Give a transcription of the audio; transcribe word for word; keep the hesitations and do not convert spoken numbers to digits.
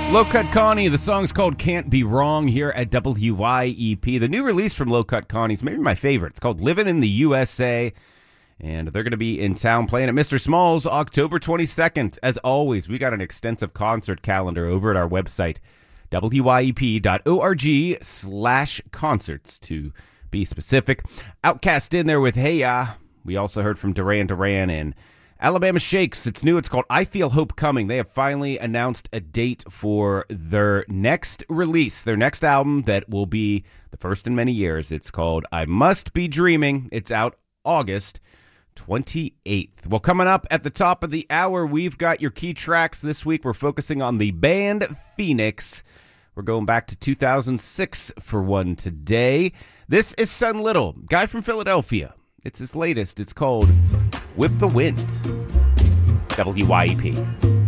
Low Cut Connie, the song's called Can't Be Wrong here at W Y E P. The new release from Low Cut Connie's maybe my favorite. It's called Living in the U S A, and they're going to be in town playing at Mister Smalls October twenty-second. As always, we got an extensive concert calendar over at our website, W Y E P dot org slash concerts to be specific. Outcast in there with Hey Ya. We also heard from Duran Duran and Alabama Shakes. It's new. It's called I Feel Hope Coming. They have finally announced a date for their next release, their next album that will be the first in many years. It's called I Must Be Dreaming. It's out August twenty-eighth. Well, coming up at the top of the hour, we've got your key tracks this week. We're focusing on the band Phoenix. We're going back to two thousand six for one today. This is Son Little, guy from Philadelphia. It's his latest. It's called Whip the Wind. W Y E P.